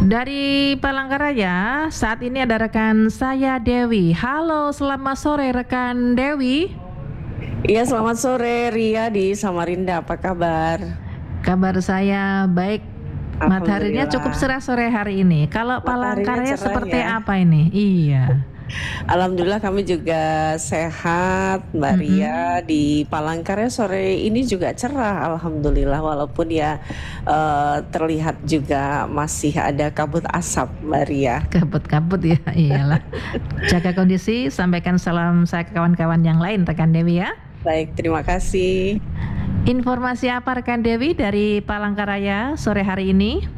Dari Palangkaraya, saat ini ada rekan saya Dewi. Halo, selamat sore rekan Dewi. Iya, selamat sore Ria di Samarinda. Apa kabar? Kabar saya baik. Mataharinya cukup cerah sore hari ini. Kalau Palangkaraya seperti ya. apa ini? Iya. Alhamdulillah kami juga sehat, Mbak Ria. Di Palangkaraya sore ini juga cerah, alhamdulillah. Walaupun ya terlihat juga masih ada kabut asap, Mbak Ria. Kabut-kabut ya, iyalah. Jaga kondisi, sampaikan salam saya ke kawan-kawan yang lain, rekan Dewi ya. Baik, terima kasih. Informasi apa rekan Dewi dari Palangkaraya sore hari ini?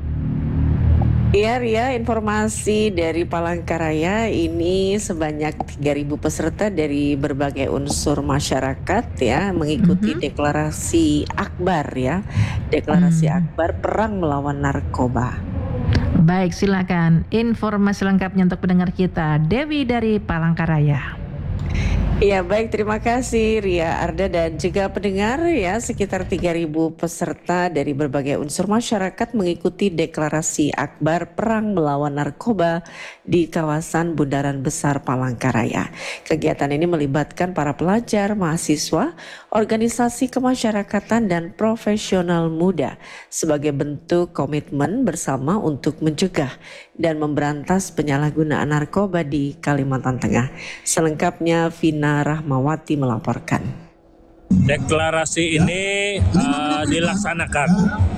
Iya Ria, informasi dari Palangkaraya ini sebanyak 3.000 peserta dari berbagai unsur masyarakat ya mengikuti deklarasi Akbar ya. Deklarasi Akbar perang melawan narkoba. Baik, silakan informasi lengkapnya untuk pendengar kita, Dewi dari Palangkaraya. Iya baik, terima kasih Ria, Arda dan juga pendengar ya. Sekitar 3.000 peserta dari berbagai unsur masyarakat mengikuti deklarasi Akbar perang melawan narkoba di kawasan Bundaran Besar Palangkaraya. Kegiatan ini melibatkan para pelajar, mahasiswa, organisasi kemasyarakatan dan profesional muda sebagai bentuk komitmen bersama untuk mencegah dan memberantas penyalahgunaan narkoba di Kalimantan Tengah. Selengkapnya Vina Rahmawati melaporkan. Deklarasi ini dilaksanakan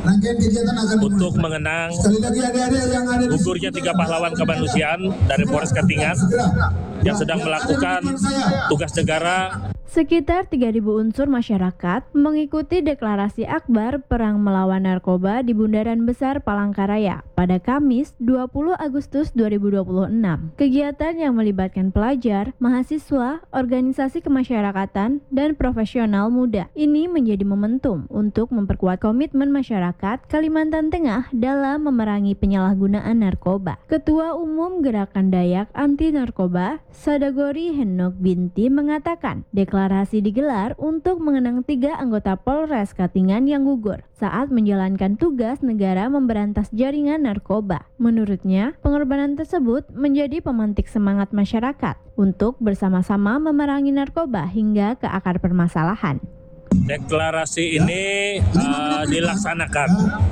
untuk mengenang gugurnya 3 pahlawan kemanusiaan dari Polres Katingan yang sedang melakukan tugas negara. Sekitar 3.000 unsur masyarakat mengikuti deklarasi Akbar perang melawan narkoba di Bundaran Besar Palangkaraya pada Kamis 20 Agustus 2026. Kegiatan yang melibatkan pelajar, mahasiswa, organisasi kemasyarakatan, dan profesional muda ini menjadi momentum untuk memperkuat komitmen masyarakat Kalimantan Tengah dalam memerangi penyalahgunaan narkoba. Ketua Umum Gerakan Dayak Anti Narkoba, Sadagori Henok Binti mengatakan, deklarasi digelar untuk mengenang 3 anggota Polres Katingan yang gugur saat menjalankan tugas negara memberantas jaringan narkoba. Menurutnya, pengorbanan tersebut menjadi pemantik semangat masyarakat untuk bersama-sama memerangi narkoba hingga ke akar permasalahan. Deklarasi ini dilaksanakan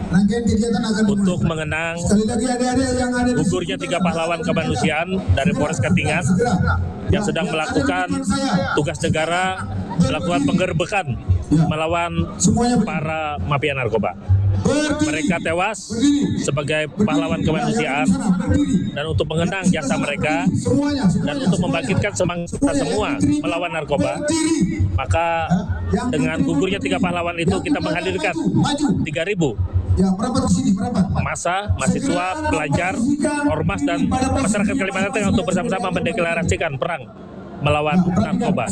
untuk mengenang gugurnya 3 pahlawan kemanusiaan dari Polres Katingan yang sedang melakukan tugas negara, melakukan penggerbekan melawan para mafia narkoba. Mereka tewas sebagai pahlawan kemanusiaan dan untuk mengenang jasa mereka dan untuk membangkitkan semangat kita semua melawan narkoba, maka dengan gugurnya 3 pahlawan itu kita menghadirkan 3.000 massa, mahasiswa, pelajar, ormas dan masyarakat Kalimantan Tengah untuk bersama-sama mendeklarasikan perang melawan narkoba.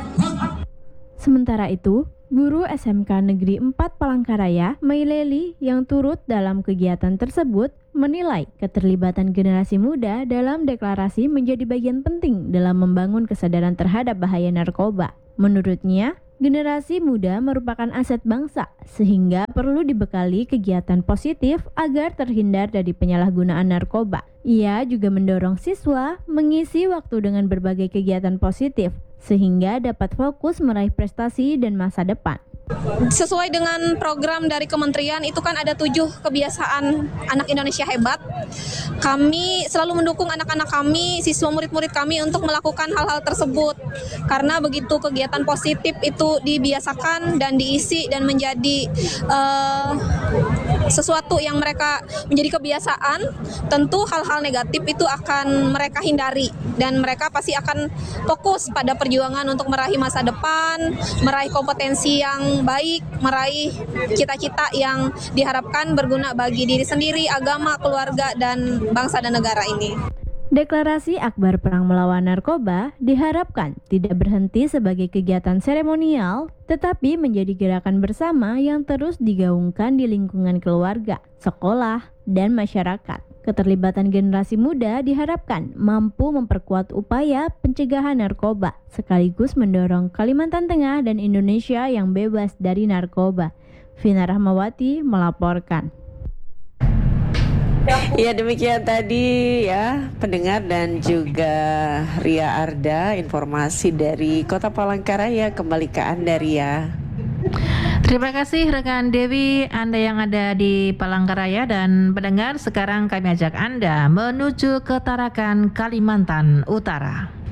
Sementara itu, guru SMK Negeri 4 Palangkaraya, Maileli, yang turut dalam kegiatan tersebut, menilai keterlibatan generasi muda dalam deklarasi menjadi bagian penting dalam membangun kesadaran terhadap bahaya narkoba. Menurutnya, generasi muda merupakan aset bangsa, sehingga perlu dibekali kegiatan positif agar terhindar dari penyalahgunaan narkoba. Ia juga mendorong siswa mengisi waktu dengan berbagai kegiatan positif, sehingga dapat fokus meraih prestasi dan masa depan. Sesuai dengan program dari kementerian itu kan ada 7 kebiasaan anak Indonesia hebat. Kami selalu mendukung anak-anak kami, siswa murid-murid kami untuk melakukan hal-hal tersebut. Karena begitu kegiatan positif itu dibiasakan dan diisi dan menjadi sesuatu yang mereka menjadi kebiasaan, tentu hal-hal negatif itu akan mereka hindari dan mereka pasti akan fokus pada perjuangan untuk meraih masa depan, meraih kompetensi yang baik, meraih cita-cita yang diharapkan berguna bagi diri sendiri, agama, keluarga, dan bangsa dan negara ini. Deklarasi Akbar perang melawan narkoba diharapkan tidak berhenti sebagai kegiatan seremonial, tetapi menjadi gerakan bersama yang terus digaungkan di lingkungan keluarga, sekolah, dan masyarakat. Keterlibatan generasi muda diharapkan mampu memperkuat upaya pencegahan narkoba, sekaligus mendorong Kalimantan Tengah dan Indonesia yang bebas dari narkoba. Vina Rahmawati melaporkan. Ya demikian tadi ya pendengar dan juga Ria Arda informasi dari Kota Palangkaraya. Kembali ke Anda Ria. Terima kasih rekan Dewi, Anda yang ada di Palangkaraya, dan pendengar sekarang kami ajak Anda menuju ke Tarakan, Kalimantan Utara.